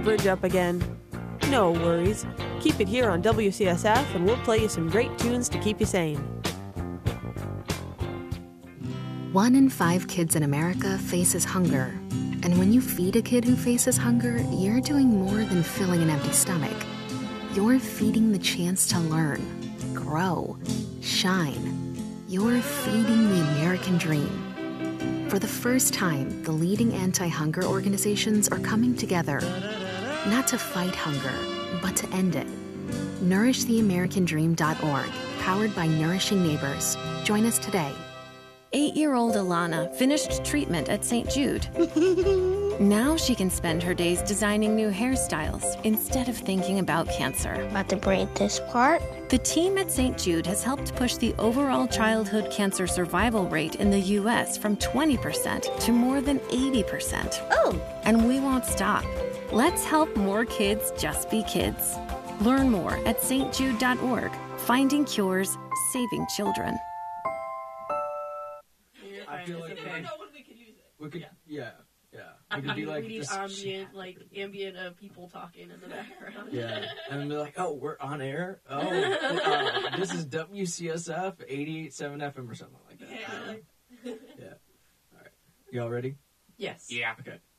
bridge up again. No worries. Keep it here on WCSF and we'll play you some great tunes to keep you sane. 1 in 5 kids in America faces hunger. And when you feed a kid who faces hunger, you're doing more than filling an empty stomach. You're feeding the chance to learn, grow, shine. You're feeding the American dream. For the first time, the leading anti-hunger organizations are coming together, not to fight hunger, but to end it. NourishTheAmericanDream.org, powered by Nourishing Neighbors. Join us today. 8-year-old Alana finished treatment at St. Jude. Now she can spend her days designing new hairstyles instead of thinking about cancer. About to braid this part. The team at St. Jude has helped push the overall childhood cancer survival rate in the U.S. from 20% to more than 80%. Oh! And we won't stop. Let's help more kids just be kids. Learn more at stjude.org. Finding cures, saving children. I feel like we could, yeah. We could do we need ambient people talking in the background. Yeah, and be like, oh, we're on air. Oh, this is WCSF 88.7 FM or something like that. Yeah. All right, y'all ready? Yes. Yeah. Okay.